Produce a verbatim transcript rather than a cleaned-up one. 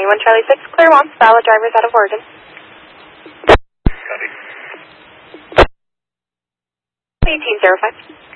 twenty-one Charlie six, clear once, valid drivers out of Oregon. Copy. eighteen zero five.